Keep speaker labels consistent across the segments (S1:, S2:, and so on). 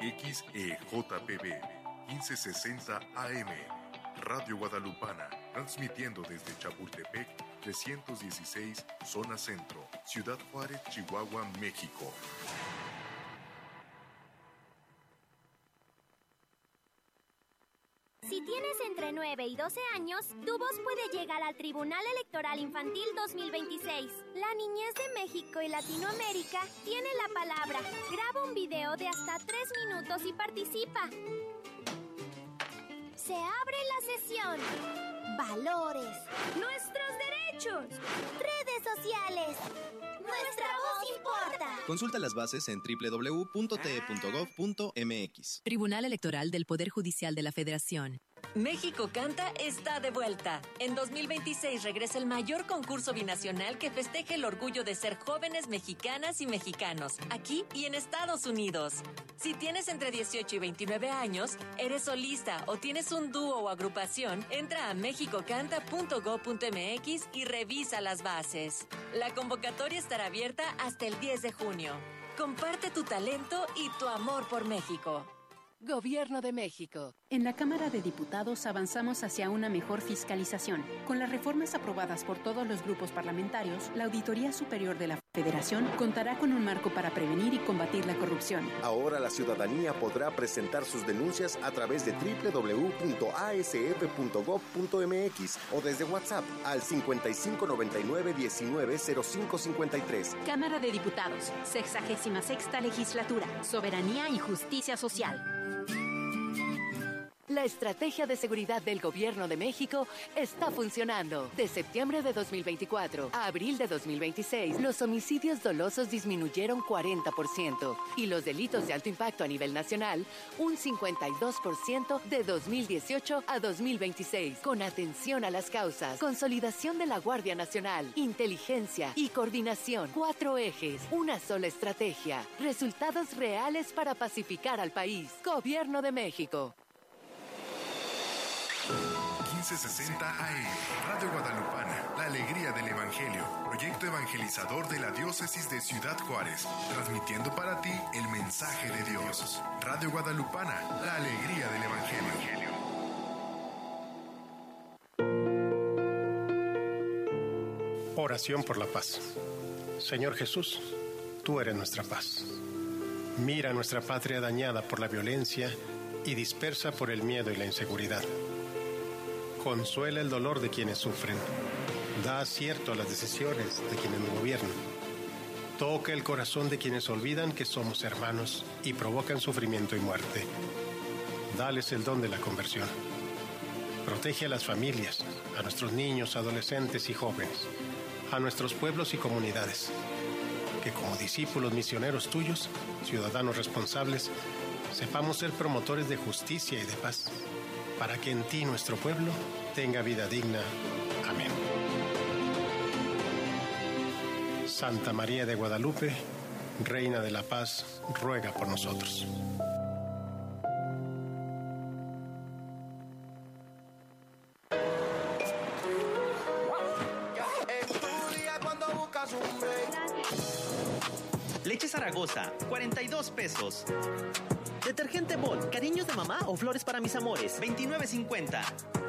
S1: XEJPB 1560 AM. Radio Guadalupana, transmitiendo desde Chapultepec 316, zona centro, Ciudad Juárez, Chihuahua, México.
S2: Si tienes entre 9 y 12 años, tu voz puede llegar al Tribunal Electoral Infantil 2026. La niñez de México y Latinoamérica tiene la palabra. Graba un video de hasta 3 minutos y participa. Se abre la sesión. Valores. Nuestros derechos. Redes sociales. Nuestra voz importa.
S3: Consulta las bases en www.te.gov.mx.
S4: Tribunal Electoral del Poder Judicial de la Federación.
S5: México Canta está de vuelta. En 2026 regresa el mayor concurso binacional que festeje el orgullo de ser jóvenes mexicanas y mexicanos, aquí y en Estados Unidos. Si tienes entre 18 y 29 años, eres solista o tienes un dúo o agrupación, entra a mexicocanta.gov.mx y revisa las bases. La convocatoria estará abierta hasta el 10 de junio. Comparte tu talento y tu amor por México.
S6: Gobierno de México.
S7: En la Cámara de Diputados avanzamos hacia una mejor fiscalización. Con las reformas aprobadas por todos los grupos parlamentarios, la Auditoría Superior de la Federación contará con un marco para prevenir y combatir la corrupción.
S8: Ahora la ciudadanía podrá presentar sus denuncias a través de www.asf.gov.mx o desde WhatsApp al 5599-190553.
S7: Cámara de Diputados, 66ª Legislatura, Soberanía y Justicia Social.
S6: La estrategia de seguridad del Gobierno de México está funcionando. De septiembre de 2024 a abril de 2026, los homicidios dolosos disminuyeron 40% y los delitos de alto impacto a nivel nacional un 52% de 2018 a 2026. Con atención a las causas, consolidación de la Guardia Nacional, inteligencia y coordinación. 4 ejes, una sola estrategia. Resultados reales para pacificar al país. Gobierno de México.
S1: 1560 AM, Radio Guadalupana, la alegría del Evangelio, proyecto evangelizador de la diócesis de Ciudad Juárez, transmitiendo para ti el mensaje de Dios. Radio Guadalupana, la alegría del Evangelio.
S9: Oración por la paz. Señor Jesús, tú eres nuestra paz. Mira nuestra patria dañada por la violencia y dispersa por el miedo y la inseguridad. Consuela el dolor de quienes sufren. Da acierto a las decisiones de quienes nos gobiernan. Toca el corazón de quienes olvidan que somos hermanos y provocan sufrimiento y muerte. Dales el don de la conversión. Protege a las familias, a nuestros niños, adolescentes y jóvenes, a nuestros pueblos y comunidades. Que como discípulos misioneros tuyos, ciudadanos responsables, sepamos ser promotores de justicia y de paz, para que en ti nuestro pueblo tenga vida digna. Amén. Santa María de Guadalupe, Reina de la Paz, ruega por nosotros.
S10: Leche Zaragoza, 42 pesos. Detergente Bol, cariños de mamá o flores para mis amores, 29.50.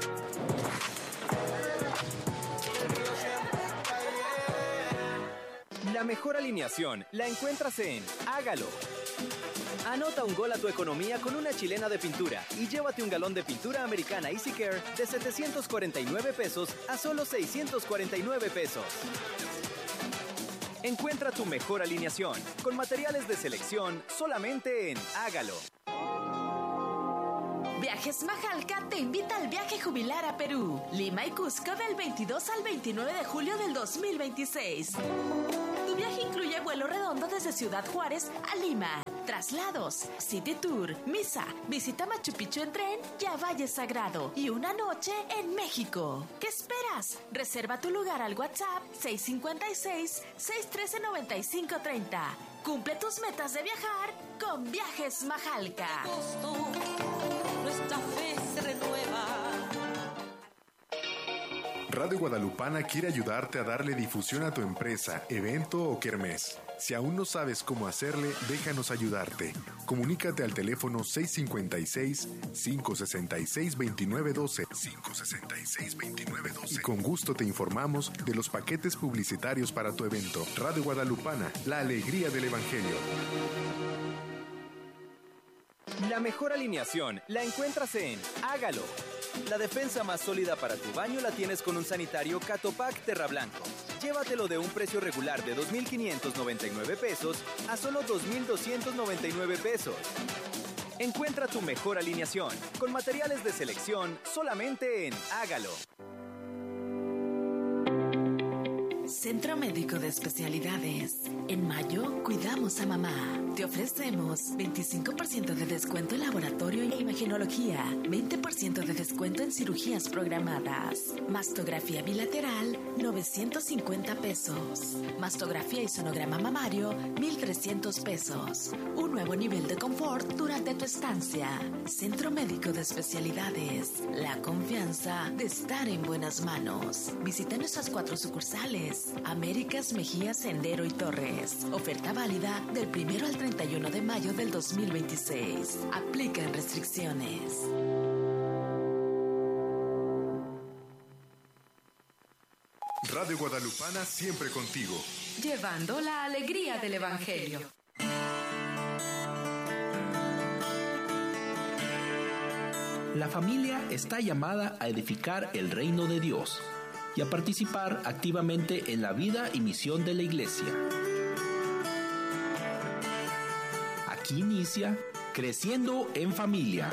S11: La mejor alineación la encuentras en Hágalo. Anota un gol a tu economía con una chilena de pintura y llévate un galón de pintura americana Easy Care de 749 pesos a solo 649 pesos. Encuentra tu mejor alineación con materiales de selección solamente en Hágalo.
S12: Viajes Majalca te invita al viaje jubilar a Perú, Lima y Cusco del 22 al 29 de julio del 2026. Tu viaje incluye vuelo redondo desde Ciudad Juárez a Lima, traslados, City Tour, misa, visita Machu Picchu en tren y a Valle Sagrado y una noche en México. ¿Qué esperas? Reserva tu lugar al WhatsApp 656-613-9530. Cumple tus metas de viajar con Viajes Majalca.
S13: Nuestra fe se renueva.
S1: Radio Guadalupana quiere ayudarte a darle difusión a tu empresa, evento o kermés. Si aún no sabes cómo hacerle, déjanos ayudarte. Comunícate al teléfono 656-566-2912. 566-2912. Y con gusto te informamos de los paquetes publicitarios para tu evento. Radio Guadalupana, la alegría del Evangelio.
S11: La mejor alineación la encuentras en Hágalo. La defensa más sólida para tu baño la tienes con un sanitario Catopac Terra Blanco. Llévatelo de un precio regular de 2,599 pesos a solo 2,299 pesos. Encuentra tu mejor alineación con materiales de selección solamente en Hágalo.
S12: Centro Médico de Especialidades. En mayo, cuidamos a mamá. Te ofrecemos 25% de descuento en laboratorio e imagenología, 20% de descuento en cirugías programadas. Mastografía bilateral, 950 pesos. Mastografía y sonograma mamario, 1,300 pesos. Un nuevo nivel de confort durante tu estancia. Centro Médico de Especialidades. La confianza de estar en buenas manos. Visita nuestras 4 sucursales. Américas, Mejía, Sendero y Torres. Oferta válida del 1 al 31 de mayo del 2026. Aplican restricciones.
S1: Radio Guadalupana siempre contigo.
S6: Llevando la alegría del Evangelio.
S3: La familia está llamada a edificar el reino de Dios y a participar activamente en la vida y misión de la Iglesia. Aquí inicia Creciendo en Familia,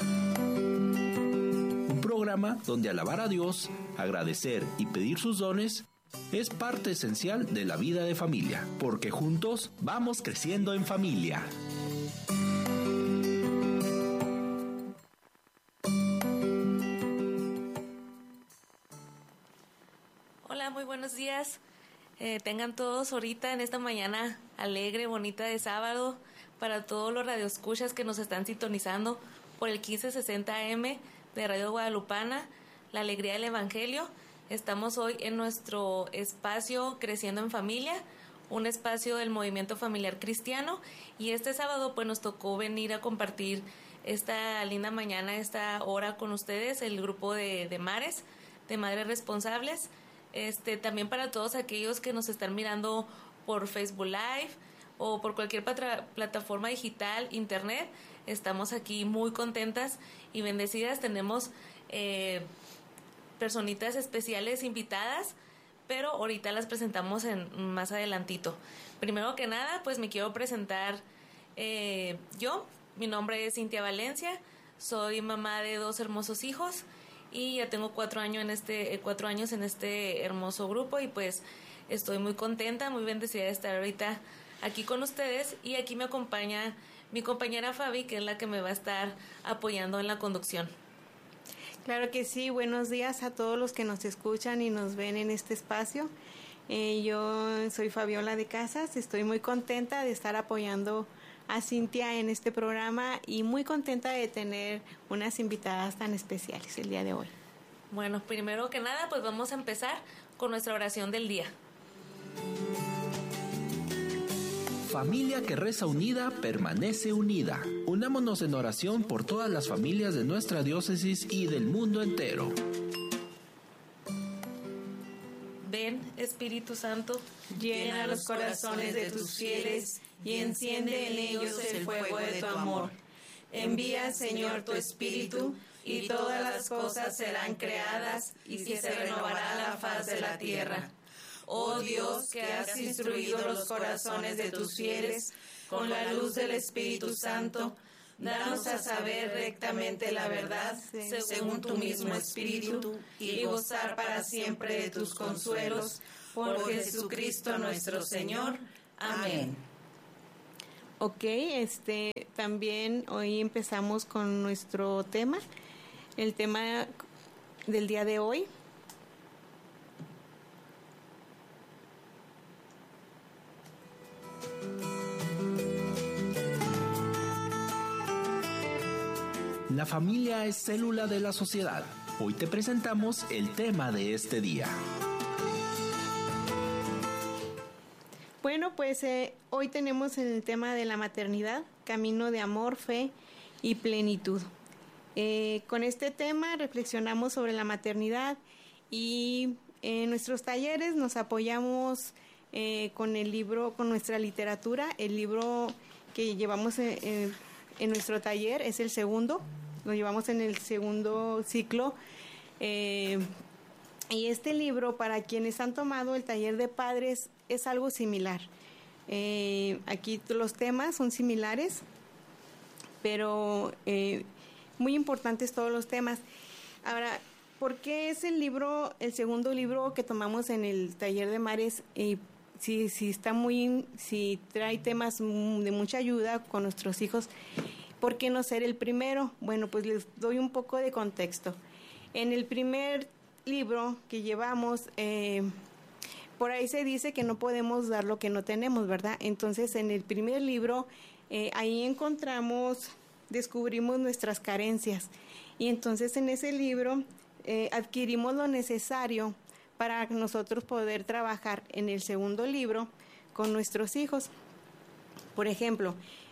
S3: un programa donde alabar a Dios, agradecer y pedir sus dones es parte esencial de la vida de familia, porque juntos vamos creciendo en familia.
S13: Hola, muy buenos días. Tengan todos ahorita en esta mañana alegre, bonita de sábado, para todos los radioescuchas que nos están sintonizando por el 1560 AM de Radio Guadalupana, la alegría del Evangelio. Estamos hoy en nuestro espacio Creciendo en Familia, un espacio del movimiento familiar cristiano, y este sábado pues nos tocó venir a compartir esta linda mañana, esta hora con ustedes, el grupo de Mares, de Madres Responsables. También para todos aquellos que nos están mirando por Facebook Live o por cualquier plataforma digital, internet, estamos aquí muy contentas y bendecidas. Tenemos personitas especiales invitadas, pero ahorita las presentamos más adelantito. Primero que nada, pues me quiero presentar yo. Mi nombre es Cintia Valencia, soy mamá de 2 hermosos hijos y ya tengo 4 años en este hermoso grupo, y pues estoy muy contenta, muy bendecida de estar ahorita aquí con ustedes, y aquí me acompaña mi compañera Fabi, que es la que me va a estar apoyando en la conducción.
S14: Claro que sí, buenos días a todos los que nos escuchan y nos ven en este espacio. Yo soy Fabiola de Casas, estoy muy contenta de estar apoyando a Cintia en este programa y muy contenta de tener unas invitadas tan especiales el día de hoy.
S13: Bueno, primero que nada, pues vamos a empezar con nuestra oración del día.
S3: Familia que reza unida, permanece unida. Unámonos en oración por todas las familias de nuestra diócesis y del mundo entero.
S13: Ven, Espíritu Santo,
S14: llena los corazones de tus fieles y enciende en ellos el fuego de tu amor. Envía, Señor, tu Espíritu, y todas las cosas serán creadas y se renovará la faz de la tierra. Oh Dios, que has instruido los corazones de tus fieles con la luz del Espíritu Santo, danos a saber rectamente la verdad según tu mismo Espíritu y gozar para siempre de tus consuelos. Por Jesucristo nuestro Señor. Amén. Ok, también hoy empezamos con nuestro tema, el tema del día de hoy.
S3: La familia es célula de la sociedad. Hoy te presentamos el tema de este día.
S15: Bueno, pues hoy tenemos el tema de la maternidad, camino de amor, fe y plenitud. Con este tema reflexionamos sobre la maternidad y en nuestros talleres nos apoyamos con el libro, con nuestra literatura. El libro que llevamos en nuestro taller es el segundo, lo llevamos en el segundo ciclo. Y este libro, para quienes han tomado el taller de padres, es algo similar. Aquí los temas son similares, pero muy importantes todos los temas. Ahora, ¿por qué es el segundo libro que tomamos en el taller de Mares? Si trae temas de mucha ayuda con nuestros hijos, ¿por qué no ser el primero? Bueno, pues les doy un poco de contexto. En el primer libro que llevamos, por ahí se dice que no podemos dar lo que no tenemos, ¿verdad? Entonces, en el primer libro, ahí descubrimos nuestras carencias. Y entonces, en ese libro, adquirimos lo necesario para nosotros poder trabajar en el segundo libro con nuestros hijos. Por ejemplo,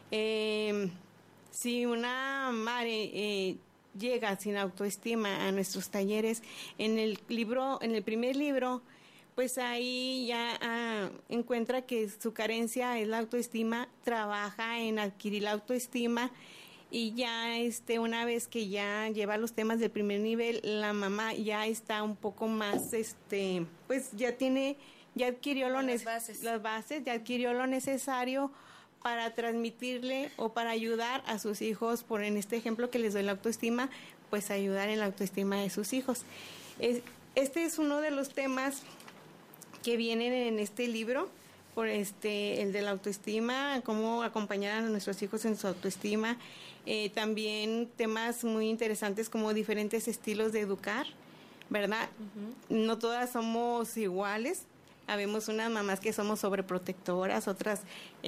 S15: si una madre llega sin autoestima a nuestros talleres, en el primer libro, pues ahí ya encuentra que su carencia es la autoestima, trabaja en adquirir la autoestima y ya una vez que ya lleva los temas del primer nivel, la mamá ya está un poco más, pues ya adquirió las bases, ya adquirió lo necesario para transmitirle o para ayudar a sus hijos, en este ejemplo que les doy la autoestima, pues ayudar en la autoestima de sus hijos. Este es uno de los temas que vienen en este libro, el de la autoestima, cómo acompañar a nuestros hijos en su autoestima. También temas muy interesantes como diferentes estilos de educar, ¿verdad? Uh-huh. No todas somos iguales. Habemos unas mamás que somos sobreprotectoras, otras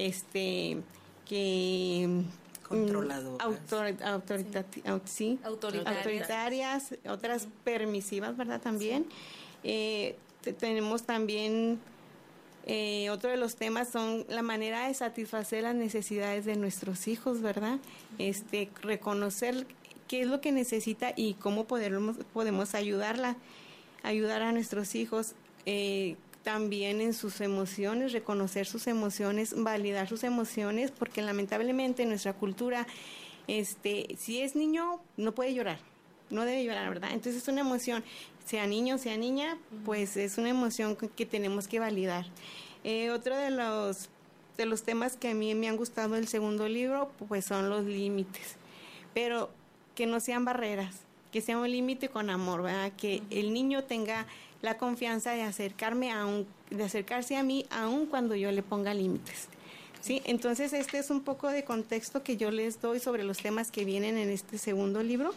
S15: que
S16: controladoras,
S15: autoritarias, otras permisivas, ¿verdad? También tenemos también otro de los temas son la manera de satisfacer las necesidades de nuestros hijos, ¿verdad? Reconocer qué es lo que necesita y cómo podemos ayudar a nuestros hijos. También en sus emociones, reconocer sus emociones, validar sus emociones, porque lamentablemente en nuestra cultura, si es niño, no puede llorar, no debe llorar, ¿verdad? Entonces es una emoción, sea niño, sea niña, pues es una emoción que tenemos que validar. Otro de los temas que a mí me han gustado del segundo libro, pues son los límites, pero que no sean barreras, que sea un límite con amor, ¿verdad? Que el niño tenga la confianza de acercarse a mí aun cuando yo le ponga límites. ¿Sí? Entonces este es un poco de contexto que yo les doy sobre los temas que vienen en este segundo libro.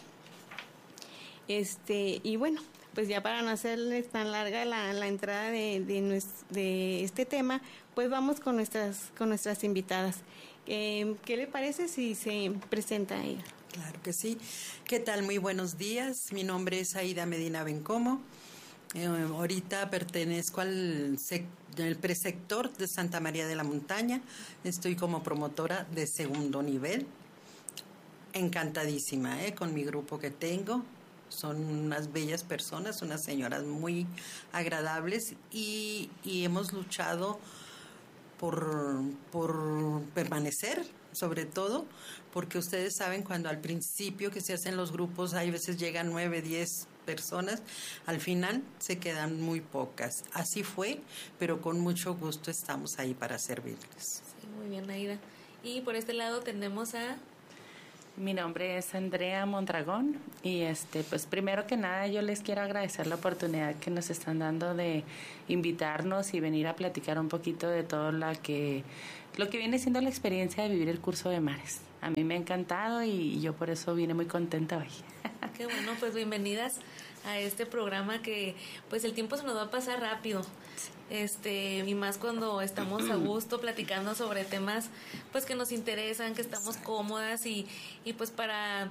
S15: Y bueno, pues ya para no hacerles tan larga la entrada de este tema, pues vamos con nuestras invitadas. ¿Qué le parece si se presenta ella?
S16: Claro que sí. ¿Qué tal? Muy buenos días. Mi nombre es Aida Medina Bencomo. Ahorita pertenezco al presector de Santa María de la Montaña. Estoy como promotora de segundo nivel. Encantadísima con mi grupo que tengo. Son unas bellas personas, unas señoras muy agradables y hemos luchado por permanecer, sobre todo, porque ustedes saben cuando al principio que se hacen los grupos, hay veces llegan 9, 10 personas, al final se quedan muy pocas. Así fue, pero con mucho gusto estamos ahí para servirles.
S13: Sí, muy bien, Aida. Y por este lado tenemos a...
S17: Mi nombre es Andrea Mondragón y pues primero que nada yo les quiero agradecer la oportunidad que nos están dando de invitarnos y venir a platicar un poquito de todo lo que viene siendo la experiencia de vivir el curso de Mares. A mí me ha encantado y yo por eso vine muy contenta hoy.
S13: Qué bueno, pues bienvenidas a este programa que pues el tiempo se nos va a pasar rápido. Y más cuando estamos a gusto platicando sobre temas pues que nos interesan, que estamos cómodas y pues para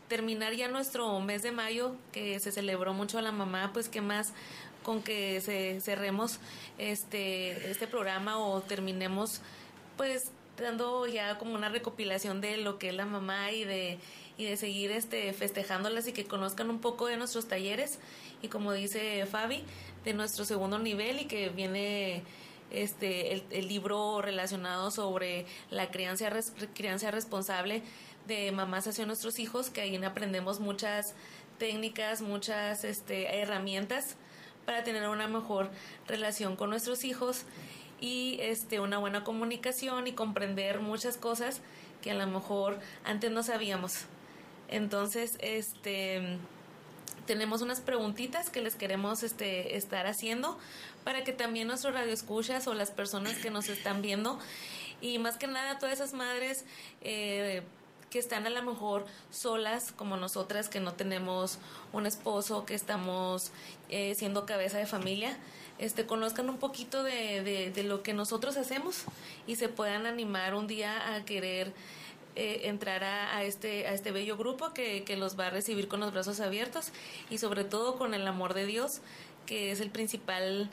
S13: terminar ya nuestro mes de mayo, que se celebró mucho a la mamá, pues qué más con que cerremos este programa o terminemos pues dando ya como una recopilación de lo que es la mamá y de seguir festejándolas y que conozcan un poco de nuestros talleres y, como dice Fabi, de nuestro segundo nivel, y que viene el libro relacionado sobre la crianza responsable de mamás hacia nuestros hijos, que ahí aprendemos muchas técnicas, muchas herramientas para tener una mejor relación con nuestros hijos y una buena comunicación y comprender muchas cosas que a lo mejor antes no sabíamos. Entonces, tenemos unas preguntitas que les queremos estar haciendo para que también nuestros radioescuchas o las personas que nos están viendo, y más que nada todas esas madres que están a lo mejor solas como nosotras, que no tenemos un esposo, que estamos siendo cabeza de familia, conozcan un poquito de lo que nosotros hacemos y se puedan animar un día a querer entrar a este bello grupo que los va a recibir con los brazos abiertos y sobre todo con el amor de Dios, que es el principal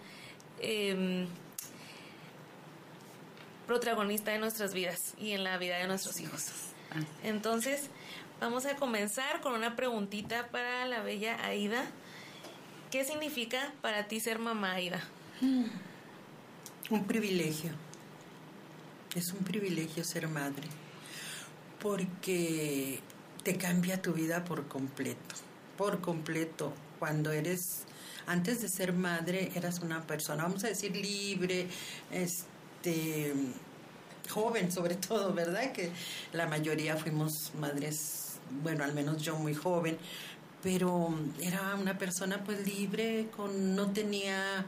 S13: protagonista de nuestras vidas y en la vida de nuestros hijos. Entonces, vamos a comenzar con una preguntita para la bella Aida. ¿Qué significa para ti ser mamá, Aida?
S16: Un privilegio. Es un privilegio ser madre, porque te cambia tu vida por completo. Por completo. Cuando antes de ser madre, eras una persona, vamos a decir, libre, joven sobre todo, ¿verdad? Que la mayoría fuimos madres, bueno, al menos yo muy joven, pero era una persona pues libre, no tenía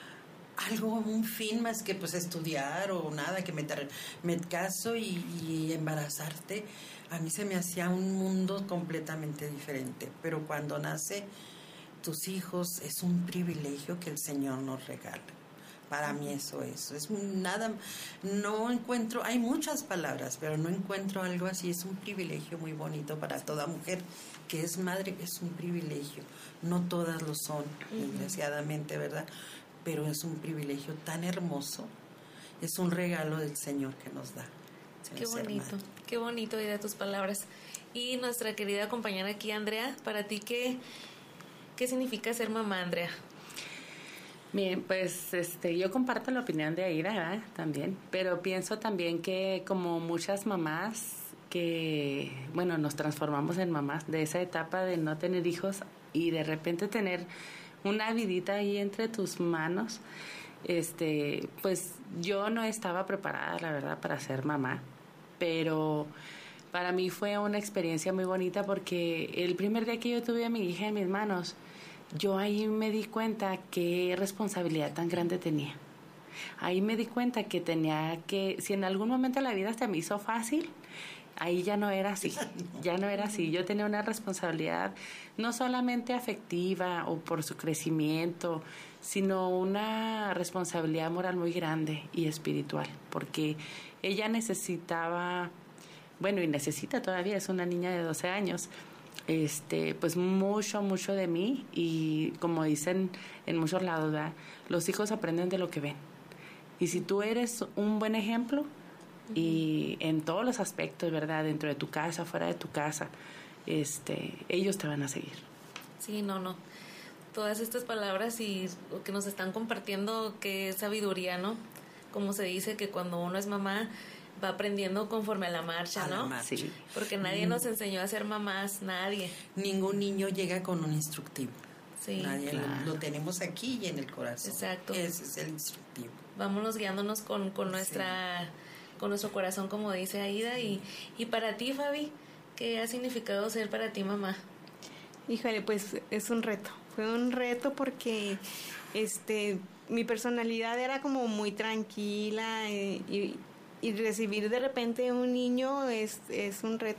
S16: un fin más que pues estudiar o nada, que me caso y embarazarte. A mí se me hacía un mundo completamente diferente, pero cuando nace tus hijos es un privilegio que el Señor nos regala. Para mí eso es nada, no encuentro, hay muchas palabras, pero no encuentro algo así. Es un privilegio muy bonito para toda mujer que es madre, es un privilegio. No todas lo son, desgraciadamente, ¿verdad? Pero es un privilegio tan hermoso, es un regalo del Señor que nos da.
S13: Qué bonito, Aida, tus palabras. Y nuestra querida compañera aquí, Andrea, para ti, ¿qué significa ser mamá, Andrea?
S17: Bien, pues yo comparto la opinión de Aida, ¿verdad? También, pero pienso también que como muchas mamás que, bueno, nos transformamos en mamás de esa etapa de no tener hijos y de repente tener una vidita ahí entre tus manos, pues yo no estaba preparada, la verdad, para ser mamá, pero para mí fue una experiencia muy bonita porque el primer día que yo tuve a mi hija en mis manos, yo ahí me di cuenta qué responsabilidad tan grande tenía. Ahí me di cuenta que si en algún momento la vida se me hizo fácil, ahí ya no era así, Yo tenía una responsabilidad no solamente afectiva o por su crecimiento, sino una responsabilidad moral muy grande y espiritual, porque ella necesitaba, bueno, y necesita todavía, es una niña de 12 años, pues mucho de mí, y como dicen en muchos lados, ¿verdad? Los hijos aprenden de lo que ven, y si tú eres un buen ejemplo y en todos los aspectos, ¿verdad? Dentro de tu casa, fuera de tu casa, ellos te van a seguir.
S13: Sí, no. Todas estas palabras y lo que nos están compartiendo, que es sabiduría, ¿no? Como se dice que cuando uno es mamá va aprendiendo conforme a la marcha, ¿no?
S16: Sí.
S13: Porque nadie nos enseñó a ser mamás, nadie.
S16: Ningún niño llega con un instructivo.
S13: Sí,
S16: nadie
S13: claro.
S16: Lo tenemos aquí y en el corazón.
S13: Exacto.
S16: Ese es el instructivo.
S13: Vámonos guiándonos con nuestro corazón, como dice Aida. Y para ti, Fabi, ¿qué ha significado ser para ti mamá?
S15: Híjole, pues es un reto. Fue un reto porque mi personalidad era como muy tranquila y recibir de repente un niño es un reto